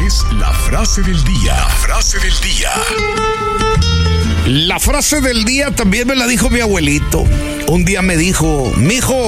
es la frase del día. La frase del día. La frase del día también me la dijo mi abuelito. Un día me dijo: mijo,